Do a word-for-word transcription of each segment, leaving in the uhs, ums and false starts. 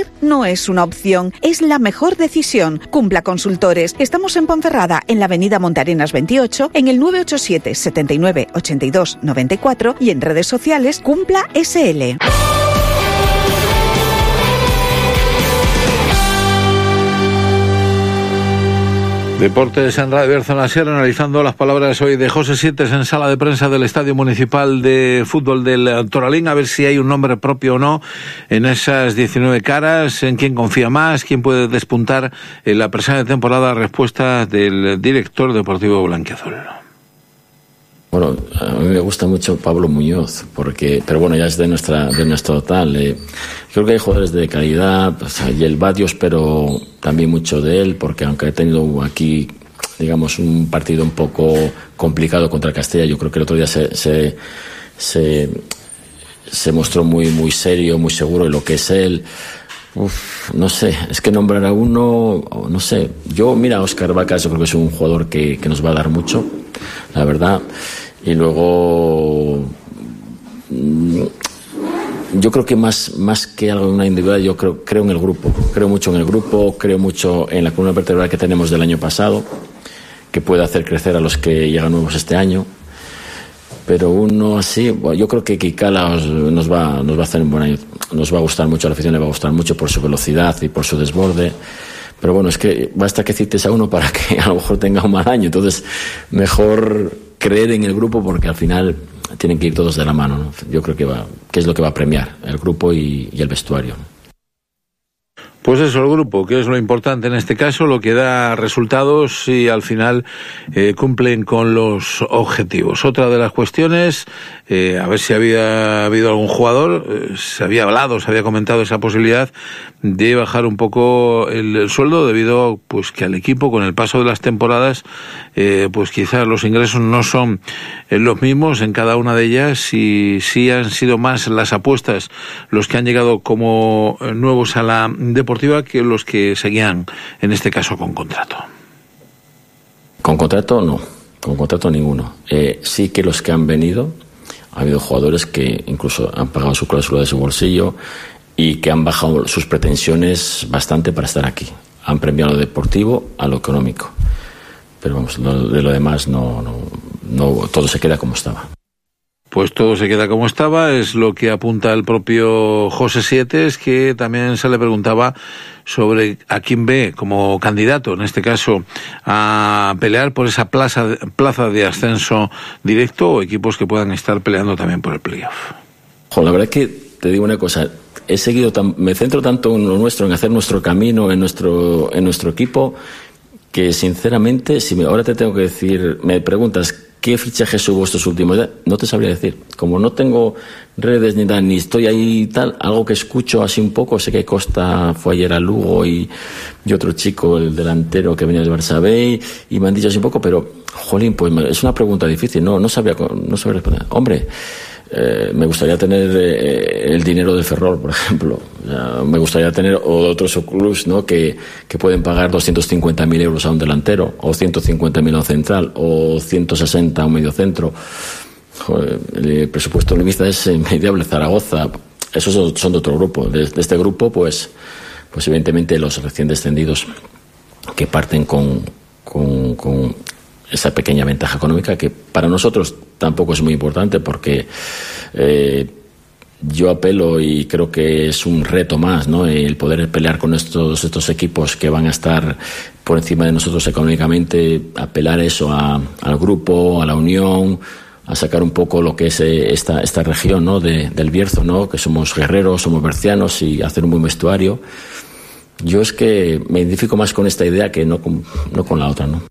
Invertir no es una opción, es la mejor decisión. Cumpla Consultores. Estamos en Ponferrada, en la avenida Montarenas veintiocho, en el nueve ocho siete, setenta y nueve, ochenta y dos, noventa y cuatro y en redes sociales Cumpla S L. Deportes en Radio Bierzo Naser, analizando las palabras hoy de José Sietes en sala de prensa del Estadio Municipal de Fútbol del Toralín, a ver si hay un nombre propio o no en esas diecinueve caras, en quién confía más, quién puede despuntar en la presente temporada. Respuesta del director deportivo blanquiazul. Bueno, a mí me gusta mucho Pablo Muñoz, porque, pero bueno, ya es de nuestra, de nuestro tal. Eh, creo que hay jugadores de calidad, pues, y el Badio espero también mucho de él, porque aunque he tenido aquí, digamos, un partido un poco complicado contra el Castilla, yo creo que el otro día se, se, se, se mostró muy, muy serio, muy seguro de lo que es él. Uf, no sé, es que nombrar a uno, no sé. Yo, mira, Óscar Vacas, yo creo que es un jugador que, que nos va a dar mucho, la verdad. Y luego, yo creo que más, más que algo en una individual, yo creo, creo en el grupo. Creo mucho en el grupo, creo mucho en la columna vertebral que tenemos del año pasado, que puede hacer crecer a los que llegan nuevos este año. Pero uno así, bueno, yo creo que Kikala nos va, nos va a hacer un buen año. Nos va a gustar mucho, a la afición le va a gustar mucho por su velocidad y por su desborde. Pero bueno, es que basta que cites a uno para que a lo mejor tenga un mal año. Entonces, mejor creer en el grupo, porque al final tienen que ir todos de la mano, ¿no? Yo creo que va, que es lo que va a premiar, el grupo y, y el vestuario. Pues eso, el grupo, que es lo importante en este caso, lo que da resultados y al final eh, cumplen con los objetivos. Otra de las cuestiones, eh, a ver si había habido algún jugador, eh, se había hablado, se había comentado esa posibilidad de bajar un poco el, el sueldo, debido pues que al equipo con el paso de las temporadas eh, pues quizás los ingresos no son eh, los mismos en cada una de ellas, y sí han sido más las apuestas los que han llegado como eh, nuevos a la deportiva que los que seguían en este caso con contrato. Con contrato no, con contrato ninguno. Eh, sí que los que han venido, ha habido jugadores que incluso han pagado su cláusula de su bolsillo y que han bajado sus pretensiones bastante para estar aquí. Han premiado lo deportivo a lo económico. Pero vamos, lo, de lo demás no, no, no, todo se queda como estaba. Pues todo se queda como estaba, es lo que apunta el propio José Sietes, que también se le preguntaba sobre a quién ve como candidato, en este caso, a pelear por esa plaza, plaza de ascenso directo, o equipos que puedan estar peleando también por el playoff. Jo, la verdad es que te digo una cosa, he seguido tan, me centro tanto en lo nuestro, en hacer nuestro camino, en nuestro, en nuestro equipo, que sinceramente, si me, ahora te tengo que decir, me preguntas ¿qué fichajes hubo estos últimos días? No te sabría decir. Como no tengo redes ni nada, ni estoy ahí tal, algo que escucho así un poco, sé que Costa fue ayer a Lugo y, y otro chico, el delantero que venía del Barça B, y me han dicho así un poco, pero, jolín, pues es una pregunta difícil, no, no sabría, no sabría responder. Hombre, eh, me gustaría tener eh, el dinero de Ferrol, por ejemplo. O sea, me gustaría tener o otros clubs, ¿no? que, que pueden pagar doscientos cincuenta mil euros a un delantero, o ciento cincuenta mil a un central, o ciento sesenta a un medio centro. Joder, el presupuesto limita es inmediable. Zaragoza, esos son, son de otro grupo. De, de este grupo, pues, pues evidentemente los recién descendidos que parten con, con, con esa pequeña ventaja económica, que para nosotros tampoco es muy importante, porque eh, yo apelo, y creo que es un reto más, ¿no? El poder pelear con estos, estos equipos que van a estar por encima de nosotros económicamente, apelar eso a, al grupo, a la unión, a sacar un poco lo que es esta, esta región, ¿no? de, del Bierzo, ¿no? Que somos guerreros, somos bercianos, y hacer un buen vestuario. Yo es que me identifico más con esta idea que no con, no con la otra, ¿no?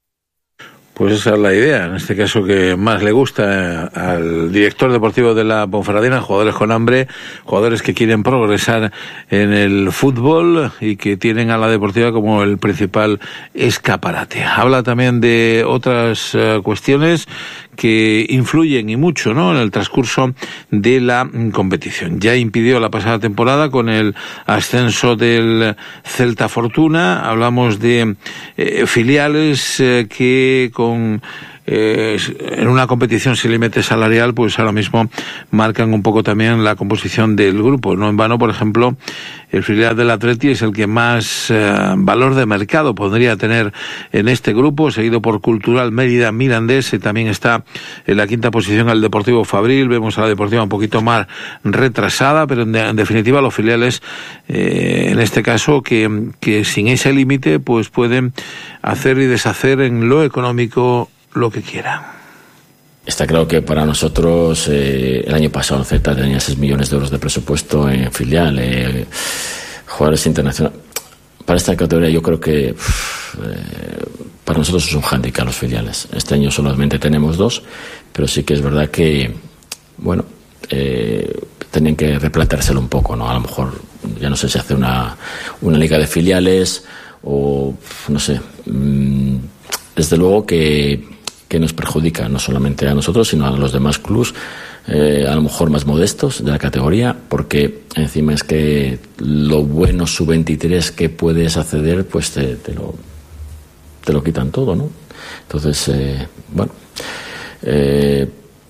Pues esa es la idea, en este caso, que más le gusta al director deportivo de la Ponferradina: jugadores con hambre, jugadores que quieren progresar en el fútbol y que tienen a la deportiva como el principal escaparate. Habla también de otras uh, cuestiones que influyen y mucho, ¿no?, en el transcurso de la competición. Ya impidió la pasada temporada con el ascenso del Celta Fortuna. Hablamos de eh, filiales eh, que con eh, en una competición sin límite salarial, pues ahora mismo marcan un poco también la composición del grupo. No en vano, por ejemplo, el filial del Atleti es el que más eh, valor de mercado podría tener en este grupo, seguido por Cultural, Mérida, Mirandés, y también está en la quinta posición el Deportivo Fabril. Vemos a la Deportiva un poquito más retrasada, pero en, de, en definitiva los filiales, eh, en este caso, que, que sin ese límite pues pueden hacer y deshacer en lo económico lo que quieran. Está claro que para nosotros eh, el año pasado Z tenía seis millones de euros de presupuesto en filial, eh, jugadores internacionales. Para esta categoría yo creo que uff, eh, para nosotros es un hándicap los filiales. Este año solamente tenemos dos, pero sí que es verdad que, bueno, eh, tenían que replanteárselo un poco, ¿no? A lo mejor, ya no sé si hace una, una liga de filiales o, no sé, mmm, desde luego que, que nos perjudica no solamente a nosotros, sino a los demás clubs, eh, a lo mejor más modestos de la categoría, porque encima es que lo bueno sub veintitrés que puedes acceder, pues te, te lo te lo quitan todo, ¿no? Entonces, eh, bueno, eh,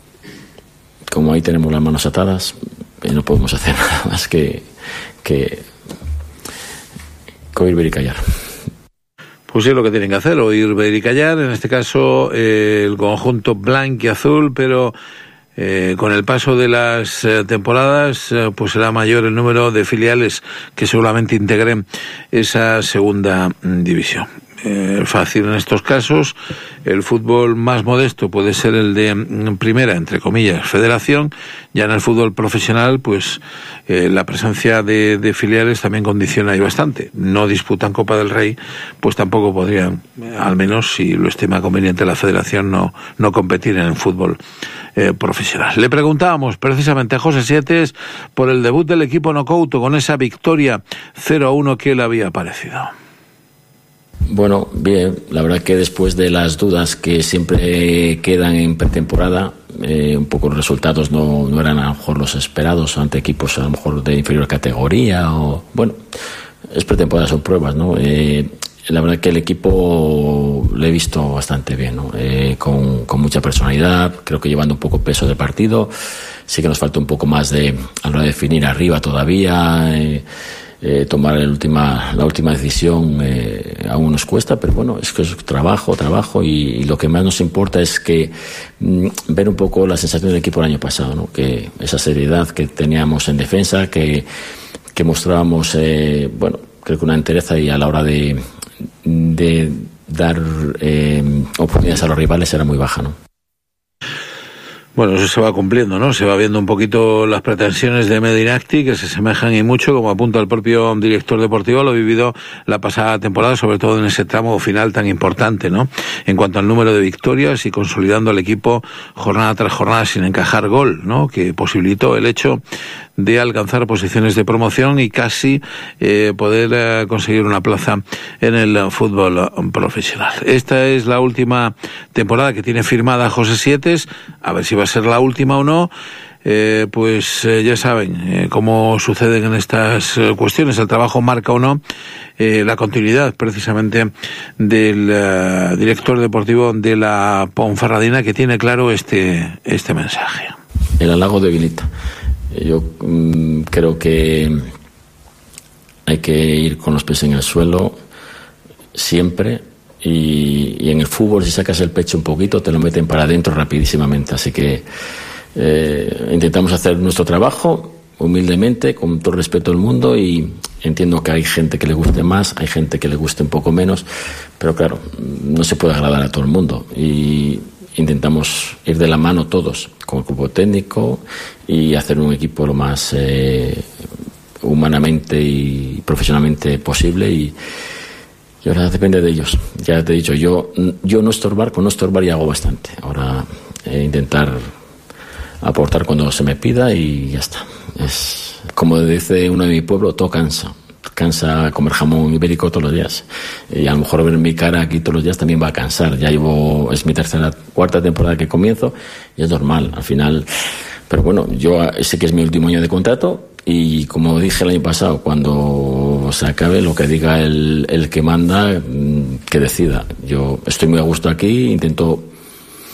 como ahí tenemos las manos atadas, y no podemos hacer nada más que, que, que oír, ver y callar. Pues sí, lo que tienen que hacer, oír, ver y callar. En este caso, eh, el conjunto blanquiazul, pero eh, con el paso de las eh, temporadas, eh, pues será mayor el número de filiales que seguramente integren esa segunda mm, división. Eh, fácil en estos casos. El fútbol más modesto puede ser el de mm, primera, entre comillas, federación. Ya en el fútbol profesional, pues eh, la presencia de, de filiales también condiciona ahí bastante. No disputan Copa del Rey, pues tampoco podrían, eh, al menos si lo estima conveniente la federación, no, no competir en el fútbol eh, profesional. Le preguntábamos precisamente a José Sietes por el debut del equipo Nocouto con esa victoria cero a uno que le había parecido. Bueno, bien, la verdad que después de las dudas que siempre quedan en pretemporada, eh, un poco los resultados no, no eran a lo mejor los esperados ante equipos a lo mejor de inferior categoría o, bueno, es pretemporada, son pruebas, ¿no? Eh, la verdad que el equipo le he visto bastante bien, ¿no? Eh, con, con mucha personalidad, creo que llevando un poco peso del partido. Sí que nos falta un poco más de, a la hora de definir arriba todavía, eh, Eh, tomar el última, la última decisión eh, aún nos cuesta, pero bueno, es que es trabajo, trabajo y, y lo que más nos importa es que mm, ver un poco la sensación del equipo el año pasado, ¿no? Que esa seriedad que teníamos en defensa, que, que mostrábamos, eh, bueno, creo que una entereza y a la hora de, de dar eh, oportunidades a los rivales era muy baja, ¿no? Bueno, eso se va cumpliendo, ¿no? Se va viendo un poquito las pretensiones de Medinacti, que se asemejan y mucho, como apunta el propio director deportivo, lo he vivido la pasada temporada, sobre todo en ese tramo final tan importante, ¿no? En cuanto al número de victorias y consolidando al equipo jornada tras jornada sin encajar gol, ¿no? Que posibilitó el hecho de alcanzar posiciones de promoción y casi eh, poder eh, conseguir una plaza en el fútbol profesional. Esta es la última temporada que tiene firmada José Sietes, a ver si va a ser la última o no. Eh, pues eh, ya saben eh, cómo suceden en estas eh, cuestiones, el trabajo marca o no eh, la continuidad precisamente del uh, director deportivo de la Ponferradina, que tiene claro este, este mensaje. El halago debilita. Yo mmm, creo que hay que ir con los pies en el suelo siempre y, y en el fútbol si sacas el pecho un poquito te lo meten para adentro rapidísimamente, así que eh, intentamos hacer nuestro trabajo humildemente, con todo el respeto del mundo, y entiendo que hay gente que le guste más, hay gente que le guste un poco menos, pero claro, no se puede agradar a todo el mundo y intentamos ir de la mano todos con el grupo técnico y hacer un equipo lo más eh, humanamente y profesionalmente posible, y, y ahora depende de ellos. Ya te he dicho, yo yo no estorbar, con no estorbar ya hago bastante. Ahora eh, intentar aportar cuando se me pida y ya está. Es como dice uno de mi pueblo, todo cansa. Cansa comer jamón ibérico todos los días, y a lo mejor ver mi cara aquí todos los días también va a cansar. Ya llevo, es mi tercera, cuarta temporada que comienzo y es normal al final, pero bueno, yo sé que es mi último año de contrato y como dije el año pasado, cuando se acabe, lo que diga el, el que manda, que decida. Yo estoy muy a gusto aquí, intento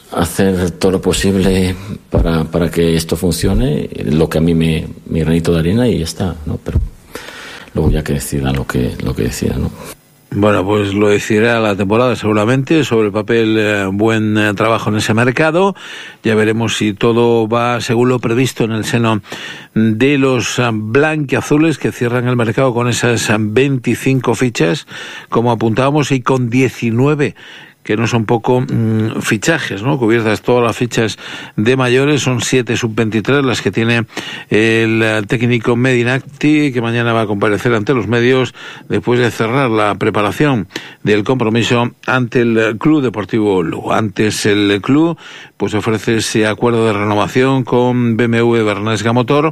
hacer todo lo posible para, para que esto funcione, lo que a mí me, mi granito de arena, y ya está, ¿no? Pero luego ya que decidan lo que, lo que decidan, ¿no? Bueno, pues lo decidirá la temporada seguramente. Sobre el papel, eh, buen eh, trabajo en ese mercado. Ya veremos si todo va según lo previsto en el seno de los eh, blanquiazules, que cierran el mercado con esas eh, veinticinco fichas, como apuntábamos, y con diecinueve que no son poco mmm, fichajes, ¿no? Cubiertas todas las fichas de mayores, son siete sub veintitrés las que tiene el, el técnico Medinacti, que mañana va a comparecer ante los medios después de cerrar la preparación del compromiso ante el Club Deportivo Lugo. Antes el club pues ofrece ese acuerdo de renovación con B M W Bernesga Motor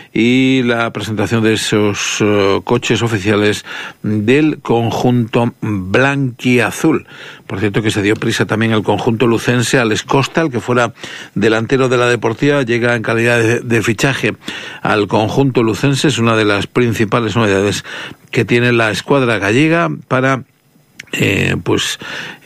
y la presentación de esos uh, coches oficiales del conjunto blanquiazul. Por cierto, que se dio prisa también el conjunto lucense. Alex Costa, el que fuera delantero de la Deportiva, llega en calidad de, de fichaje al conjunto lucense. Es una de las principales novedades que tiene la escuadra gallega para Eh, pues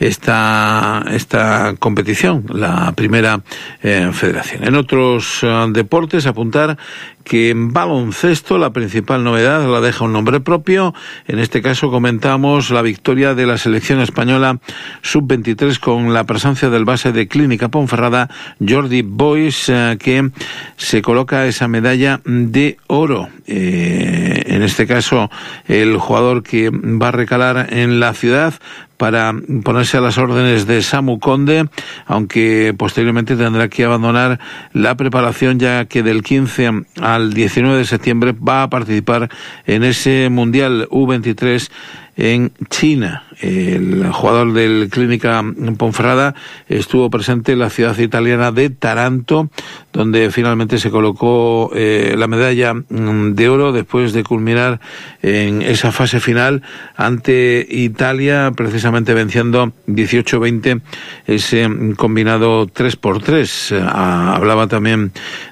esta esta competición, la primera eh, federación. En otros uh, deportes, apuntar que en baloncesto la principal novedad la deja un nombre propio. En este caso comentamos la victoria de la selección española sub veintitrés con la presencia del base de Clínica Ponferrada, Jordi Boys, eh, que se coloca esa medalla de oro. Eh, en este caso, el jugador que va a recalar en la ciudad para ponerse a las órdenes de Samu Conde, aunque posteriormente tendrá que abandonar la preparación, ya que del quince al diecinueve de septiembre va a participar en ese Mundial U veintitrés en China. El jugador del Clínica Ponferrada estuvo presente en la ciudad italiana de Taranto, donde finalmente se colocó eh, la medalla de oro después de culminar en esa fase final ante Italia, precisamente venciendo dieciocho veinte ese combinado tres por tres. Ah, hablaba también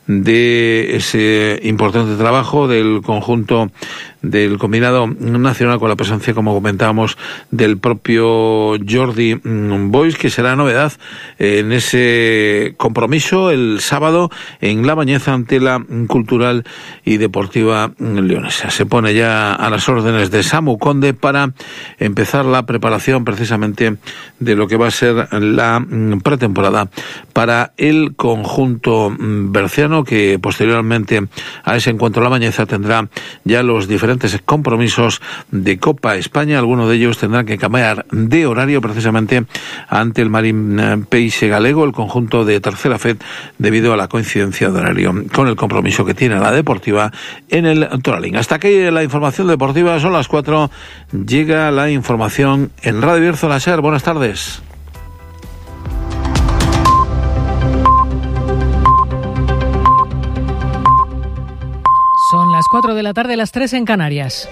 de ese importante trabajo del conjunto del combinado nacional, con la presencia, como comentábamos, del propio Jordi Boys, que será novedad en ese compromiso el sábado en La Bañeza ante la Cultural y Deportiva Leonesa. Se pone ya a las órdenes de Samu Conde para empezar la preparación precisamente de lo que va a ser la pretemporada para el conjunto berciano, que posteriormente a ese encuentro La Bañeza tendrá ya los diferentes compromisos de Copa España. Algunos de ellos tendrán que cambiar de horario precisamente ante el Marín Peixe Galego, el conjunto de Tercera Fed, debido a la coincidencia de horario con el compromiso que tiene la Deportiva en el Toralín. Hasta aquí la información deportiva. Son las cuatro. Llega la información en Radio Bierzo La Ser. Buenas tardes. Son las cuatro de la tarde, las tres en Canarias.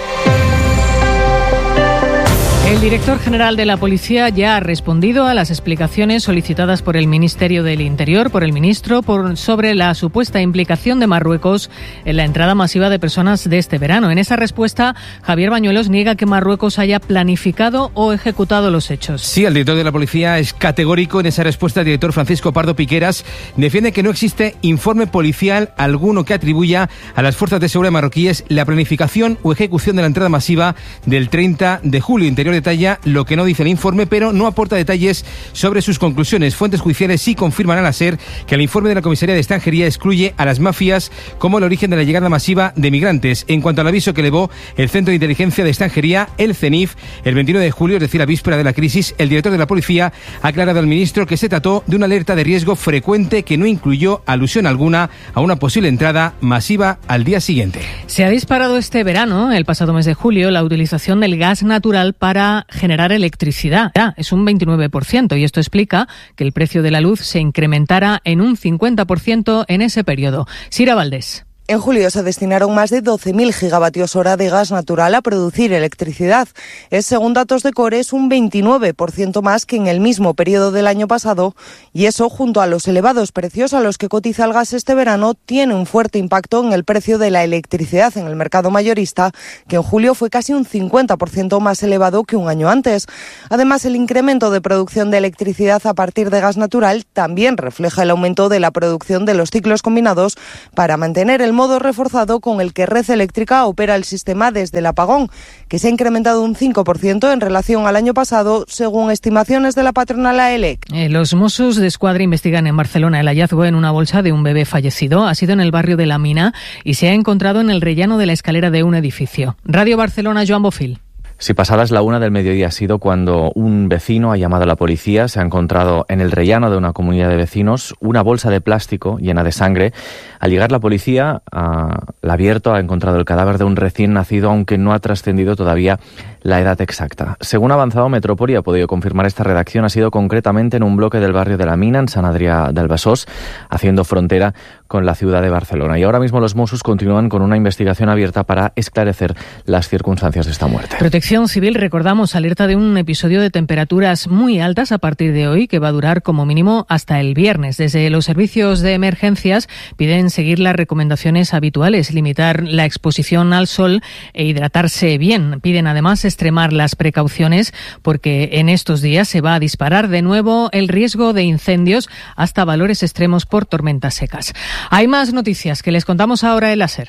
El director general de la Policía ya ha respondido a las explicaciones solicitadas por el Ministerio del Interior, por el ministro, por, sobre la supuesta implicación de Marruecos en la entrada masiva de personas de este verano. En esa respuesta, Javier Bañuelos niega que Marruecos haya planificado o ejecutado los hechos. Sí, el director de la Policía es categórico en esa respuesta. El director Francisco Pardo Piqueras defiende que no existe informe policial alguno que atribuya a las fuerzas de seguridad marroquíes la planificación o ejecución de la entrada masiva del treinta de julio. Interior detalla lo que no dice el informe, pero no aporta detalles sobre sus conclusiones. Fuentes judiciales sí confirman a la SER que el informe de la Comisaría de Extranjería excluye a las mafias como el origen de la llegada masiva de migrantes. En cuanto al aviso que elevó el Centro de Inteligencia de Extranjería, el CENIF, el veintinueve de julio, es decir, a víspera de la crisis, el director de la Policía ha aclarado al ministro que se trató de una alerta de riesgo frecuente que no incluyó alusión alguna a una posible entrada masiva al día siguiente. Se ha disparado este verano, el pasado mes de julio, la utilización del gas natural para generar electricidad. Es un veintinueve por ciento y esto explica que el precio de la luz se incrementara en un cincuenta por ciento en ese periodo. Sira Valdés. En julio se destinaron más de doce mil gigavatios hora de gas natural a producir electricidad. Es, según datos de Cores, un veintinueve por ciento más que en el mismo periodo del año pasado, y eso, junto a los elevados precios a los que cotiza el gas este verano, tiene un fuerte impacto en el precio de la electricidad en el mercado mayorista, que en julio fue casi un cincuenta por ciento más elevado que un año antes. Además, el incremento de producción de electricidad a partir de gas natural también refleja el aumento de la producción de los ciclos combinados para mantener el modo reforzado con el que Red Eléctrica opera el sistema desde el apagón, que se ha incrementado un cinco por ciento en relación al año pasado, según estimaciones de la patronal AELEC. Eh, los Mossos de Escuadra investigan en Barcelona el hallazgo en una bolsa de un bebé fallecido. Ha sido en el barrio de La Mina y se ha encontrado en el rellano de la escalera de un edificio. Radio Barcelona, Joan Bofil. Si pasadas la una del mediodía ha sido cuando un vecino ha llamado a la policía. Se ha encontrado en el rellano de una comunidad de vecinos una bolsa de plástico llena de sangre. Al llegar la policía, a, la ha abierto, ha encontrado el cadáver de un recién nacido, aunque no ha trascendido todavía la edad exacta. Según ha avanzado Metrópoli, ha podido confirmar esta redacción, ha sido concretamente en un bloque del barrio de La Mina, en Sant Adrià del Besòs, haciendo frontera con la ciudad de Barcelona. Y ahora mismo los Mossos continúan con una investigación abierta para esclarecer las circunstancias de esta muerte. Protección Civil, recordamos, alerta de un episodio de temperaturas muy altas a partir de hoy, que va a durar como mínimo hasta el viernes. Desde los servicios de emergencias piden seguir las recomendaciones habituales, limitar la exposición al sol e hidratarse bien. Piden además extremar las precauciones porque en estos días se va a disparar de nuevo el riesgo de incendios hasta valores extremos por tormentas secas. Hay más noticias que les contamos ahora en la SER.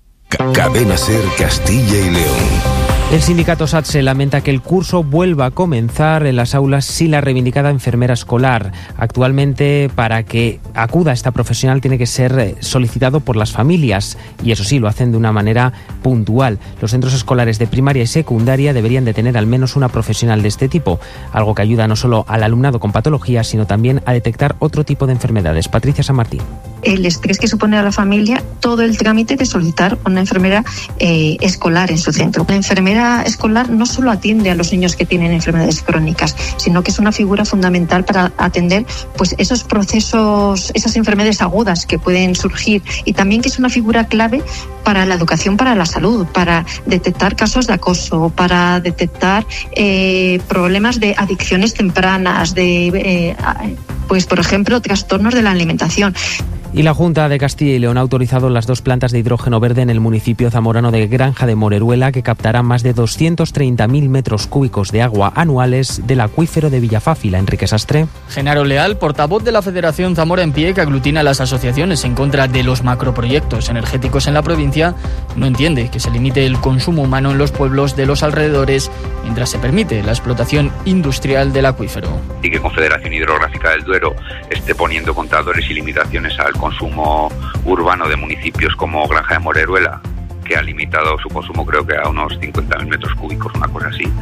Cadena SER Castilla y León. El sindicato SATSE lamenta que el curso vuelva a comenzar en las aulas sin la reivindicada enfermera escolar. Actualmente, para que acuda esta profesional, tiene que ser solicitado por las familias, y eso sí, lo hacen de una manera puntual. Los centros escolares de primaria y secundaria deberían de tener al menos una profesional de este tipo, algo que ayuda no solo al alumnado con patologías, sino también a detectar otro tipo de enfermedades. Patricia San Martín. El estrés que supone a la familia todo el trámite de solicitar una enfermera eh, escolar en su centro. La enfermera escolar no solo atiende a los niños que tienen enfermedades crónicas, sino que es una figura fundamental para atender pues esos procesos, esas enfermedades agudas que pueden surgir, y también que es una figura clave para la educación, para la salud, para detectar casos de acoso, para detectar eh, problemas de adicciones tempranas, de eh, pues por ejemplo trastornos de la alimentación. Y la Junta de Castilla y León ha autorizado las dos plantas de hidrógeno verde en el municipio zamorano de Granja de Moreruela, que captarán más de doscientos treinta mil metros cúbicos de agua anuales del acuífero de Villafáfila. Enrique Sastre. Genaro Leal, portavoz de la Federación Zamora en Pie, que aglutina las asociaciones en contra de los macroproyectos energéticos en la provincia, no entiende que se limite el consumo humano en los pueblos de los alrededores mientras se permite la explotación industrial del acuífero. Y que Confederación Hidrográfica del Duero esté poniendo contadores y limitaciones al consumo urbano de municipios como Granja de Moreruela, que ha limitado su consumo creo que a unos cincuenta mil metros cúbicos, una cosa así,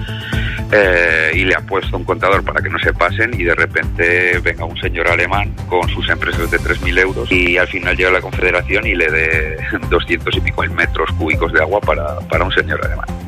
eh, y le ha puesto un contador para que no se pasen, y de repente venga un señor alemán con sus empresas de tres mil euros y al final llega la Confederación y le dé doscientos y pico mil metros cúbicos de agua para, para un señor alemán.